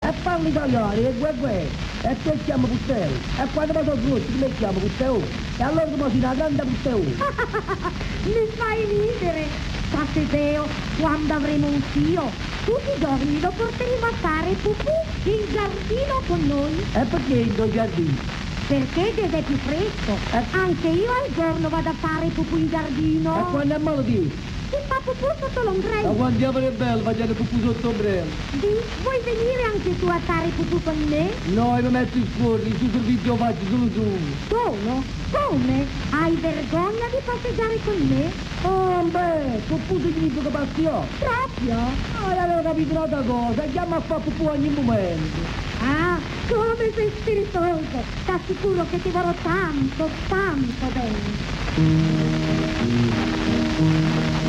E parli italiano, e guè, e te chiamo Putteo. E quando vado giù, mi chiamo Putteo. E allora come si una grande Putteo. Mi fai ridere. Sapete, quando avremo un figlio, tutti i giorni lo porteremo a fare pupù in giardino con noi. E perché in tuo giardino? Perché deve è più fresco. Anche io al giorno vado a fare pupù in giardino. E quando è malo di? Si fa pupù sotto l'ombrello. Ma quando è bello facciamo pupù sotto ombrello. Sì, vuoi venire anche tu a fare pupù con me? No, io mi metto in scuola, il suo servizio lo faccio solo tu. Solo? Come? Hai vergogna di passeggiare con me? Oh, beh, pupù significa passione. Proprio? Ah, io avevo capito un'altra cosa, andiamo a fare pupù ogni momento. Ah, come sei spiritoso! T'assicuro che ti vorrò tanto, tanto bene.